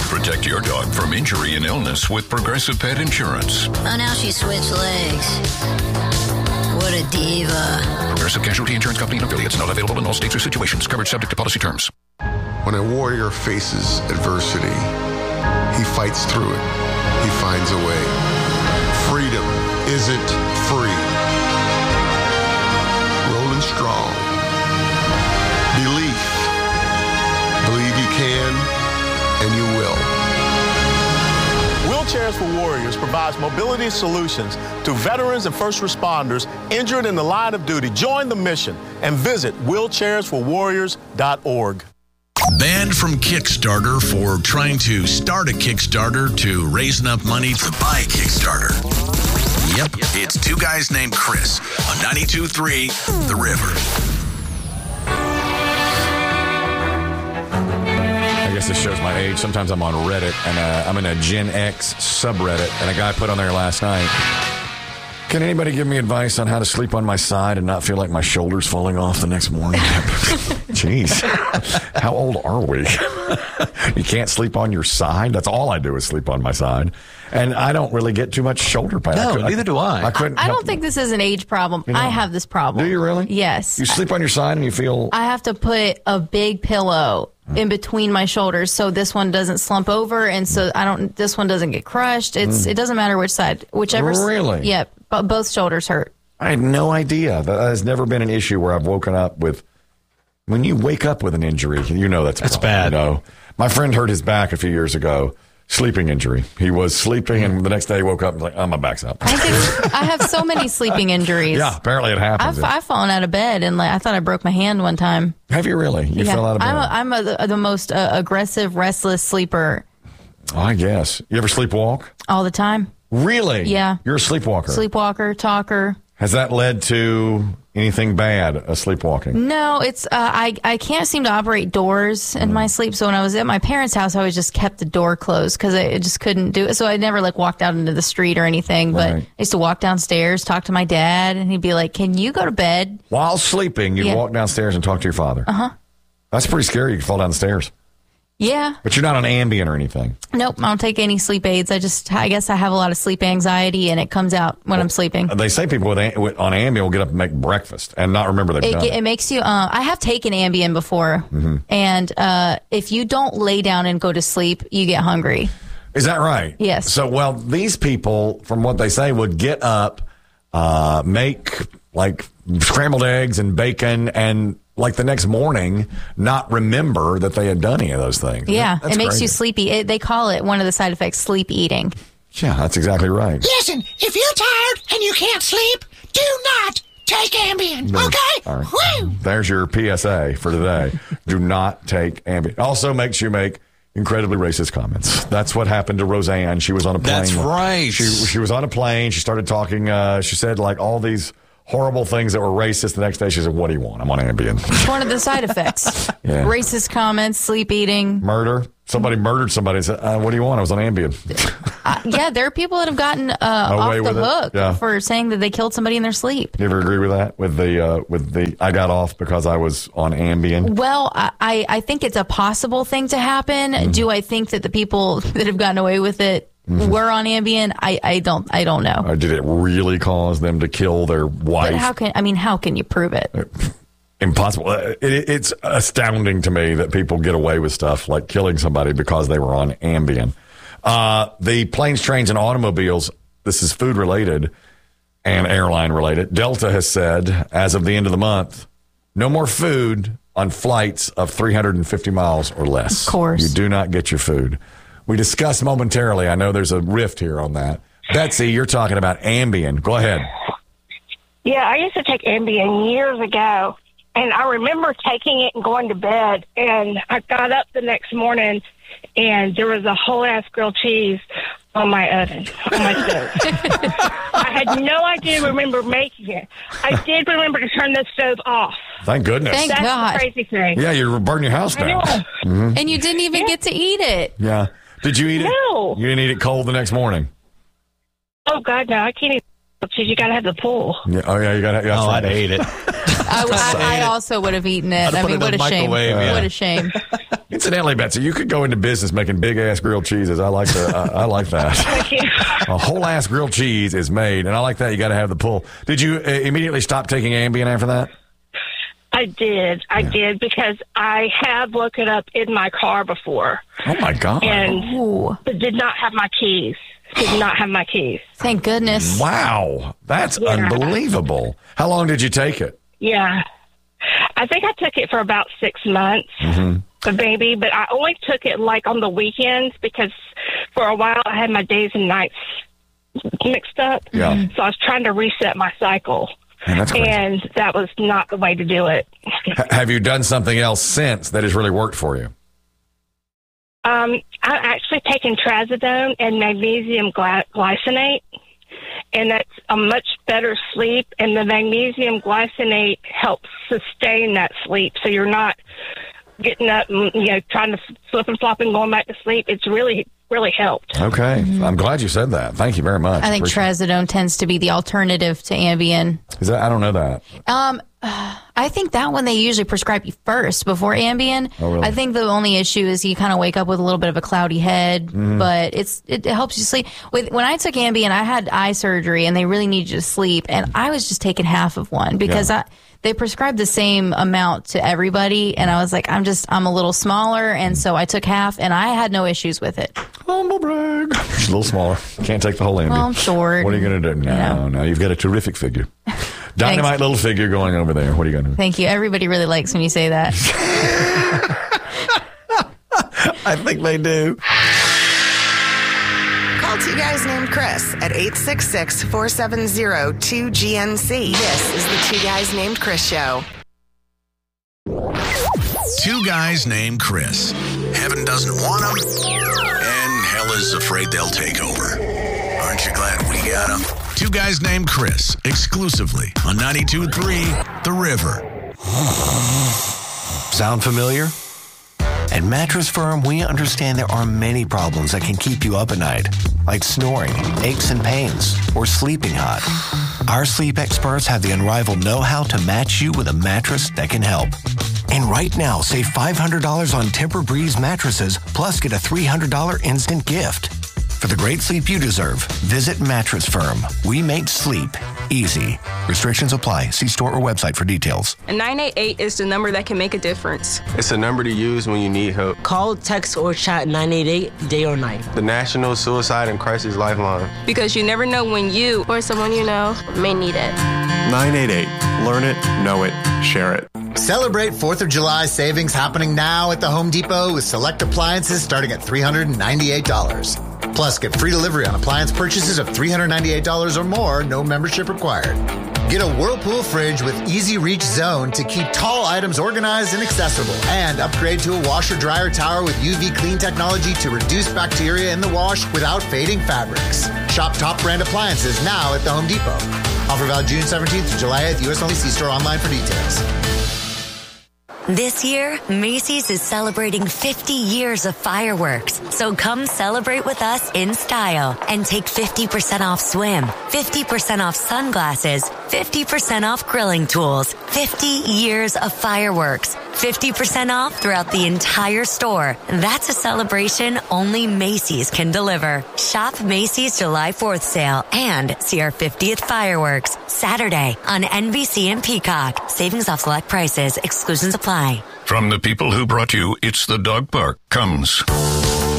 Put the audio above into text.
Protect your dog from injury and illness with Progressive Pet Insurance. Oh, now she switched legs. What a diva. Progressive Casualty Insurance Company and affiliates. Not available in all states or situations. Coverage subject to policy terms. When a warrior faces adversity, he fights through it. He finds a way. Freedom isn't free. Rolling strong. Belief. Believe you can, and you will. Wheelchairs for Warriors provides mobility solutions to veterans and first responders injured in the line of duty. Join the mission and visit wheelchairsforwarriors.org. Banned from Kickstarter for trying to start a Kickstarter to raise enough money to buy a Kickstarter. Yep, it's two guys named Chris on 92.3 The River. I guess this shows my age. Sometimes I'm on Reddit, and I'm in a Gen X subreddit, and a guy put on there last night, can anybody give me advice on how to sleep on my side and not feel like my shoulder's falling off the next morning? Jeez. How old are we? You can't sleep on your side? That's all I do is sleep on my side. And I don't really get too much shoulder pain. No, neither do I. I don't think this is an age problem. You know, I have this problem. Do you really? Yes. You sleep on your side and you feel... I have to put a big pillow in between my shoulders so this one doesn't slump over and so this one doesn't get crushed. It doesn't matter which side. Whichever. Really? Yep. But both shoulders hurt. I had no idea. That has never been an issue where I've woken up with... When you wake up with an injury, you know that's bad. You know? My friend hurt his back a few years ago. Sleeping injury. He was sleeping, and the next day he woke up and was like, oh, my back's up. I have so many sleeping injuries. Yeah, apparently it happens. I've fallen out of bed, and I thought I broke my hand one time. Have you really? You fell out of bed? I'm the most aggressive, restless sleeper. Oh, I guess. You ever sleepwalk? All the time. Really? Yeah. You're a sleepwalker? Sleepwalker, talker. Has that led to anything bad, sleepwalking? No, it's I can't seem to operate doors in my sleep. So when I was at my parents' house, I always just kept the door closed because I just couldn't do it. So I never walked out into the street or anything. But I used to walk downstairs, talk to my dad, and he'd be like, "Can you go to bed?" While sleeping, you'd walk downstairs and talk to your father. That's pretty scary. You could fall down the stairs. Yeah. But you're not on Ambien or anything. Nope, I don't take any sleep aids. I guess I have a lot of sleep anxiety, and it comes out when I'm sleeping. They say people on Ambien will get up and make breakfast and not remember they've done it. It makes you, I have taken Ambien before, and if you don't lay down and go to sleep, you get hungry. Is that right? Yes. So, well, these people, from what they say, would get up, make scrambled eggs and bacon, and the next morning, not remember that they had done any of those things. Yeah, That's it makes crazy. you sleepy. They call it one of the side effects, sleep eating. Yeah, that's exactly right. Listen, if you're tired and you can't sleep, do not take Ambien, okay? All right. Woo! There's your PSA for today. Do not take Ambien. Also makes you make incredibly racist comments. That's what happened to Roseanne. She was on a plane. That's right. She was on a plane. She started talking. She said all these horrible things that were racist. The next day she said, what do you want? I'm on Ambien. It's one of the side effects. Yeah. Racist comments, sleep eating. Murder. Somebody murdered somebody and said, what do you want? I was on Ambien. Yeah, there are people that have gotten off the hook for saying that they killed somebody in their sleep. You ever agree with that? With the I got off because I was on Ambien? Well, I think it's a possible thing to happen. Do I think that the people that have gotten away with it were on Ambien? I don't know. Or did it really cause them to kill their wife? But how can you prove it? Impossible. It's astounding to me that people get away with stuff like killing somebody because they were on Ambien. The planes, trains, and automobiles, this is food related and airline related. Delta has said, as of the end of the month, no more food on flights of 350 miles or less. Of course. You do not get your food. We discussed momentarily. I know there's a rift here on that. Betsy, you're talking about Ambien. Go ahead. Yeah, I used to take Ambien years ago, and I remember taking it and going to bed, and I got up the next morning, and there was a whole-ass grilled cheese on my oven, on my stove. I had no idea remember making it. I did remember to turn the stove off. Thank goodness. Thank That's God. the crazy thing. Yeah, you burning your house down. And you didn't even get to eat it. Yeah. Did you eat it? No. You didn't eat it cold the next morning? Oh, God, no. I can't eat cheese. You got to have the pool. Yeah. Oh, yeah. You got to. I'd ate it. I also would have eaten it. I'd put it in what the a shame. microwave, yeah. What a shame. Incidentally, Betsy, you could go into business making big-ass grilled cheeses. I like that. I like that. Thank you. A whole-ass grilled cheese is made, and I like that. You got to have the pull. Did you immediately stop taking Ambien after that? I did. I did because I have looked it up in my car before. Oh, my God. And but did not have my keys. Did not have my keys. Thank goodness. Wow. That's unbelievable. How long did you take it? Yeah. I think I took it for about 6 months, but I only took it like on the weekends because for a while I had my days and nights mixed up. Yeah. So I was trying to reset my cycle. Man, that's crazy. And that was not the way to do it. Have you done something else since that has really worked for you? I've actually taken trazodone and magnesium glycinate, and that's a much better sleep, and the magnesium glycinate helps sustain that sleep, so you're not getting up and trying to flip and flop and going back to sleep. It's really helped. Okay. I'm glad you said that. Thank you very much. I think trazodone tends to be the alternative to Ambien. Is that? I don't know that. I think that one they usually prescribe you first before Ambien. Oh, really? I think the only issue is you kind of wake up with a little bit of a cloudy head, but it helps you sleep. When I took Ambien, I had eye surgery and they really needed you to sleep, and I was just taking half of one because they prescribed the same amount to everybody, and I was like, I'm a little smaller, and so I took half, and I had no issues with it. Humble brag. She's a little smaller. Can't take the whole Ambien. Well, I'm short. What are you going to do? No, you've got a terrific figure. Dynamite little figure going over there. What are you going to do? Thank you. Everybody really likes when you say that. I think they do. Call Two Guys Named Chris at 866-470-2GNC. This is the Two Guys Named Chris Show. Two guys named Chris. Heaven doesn't want them, and hell is afraid they'll take over. Aren't you glad we got them? Two Guys Named Chris, exclusively on 92.3 The River. Sound familiar? At Mattress Firm, we understand there are many problems that can keep you up at night, like snoring, aches and pains, or sleeping hot. Our sleep experts have the unrivaled know-how to match you with a mattress that can help. And right now, save $500 on Tempur-Breeze mattresses, plus get a $300 instant gift. For the great sleep you deserve, visit Mattress Firm. We make sleep easy. Restrictions apply. See store or website for details. And 988 is the number that can make a difference. It's a number to use when you need help. Call, text, or chat 988 day or night. The National Suicide and Crisis Lifeline. Because you never know when you or someone you know may need it. 988. Learn it, know it, share it. Celebrate 4th of July savings happening now at the Home Depot with select appliances starting at $398. Plus, get free delivery on appliance purchases of $398 or more, no membership required. Get a Whirlpool fridge with easy reach zone to keep tall items organized and accessible. And upgrade to a washer-dryer tower with UV clean technology to reduce bacteria in the wash without fading fabrics. Shop top brand appliances now at the Home Depot. Offer valid June 17th to July 8th. U.S. only. See store online for details. This year, Macy's is celebrating 50 years of fireworks. So come celebrate with us in style and take 50% off swim, 50% off sunglasses, 50% off grilling tools, 50 years of fireworks, 50% off throughout the entire store. That's a celebration only Macy's can deliver. Shop Macy's July 4th sale and see our 50th fireworks Saturday on NBC and Peacock. Savings off select prices. Exclusions apply. From the people who brought you It's the Dog Park comes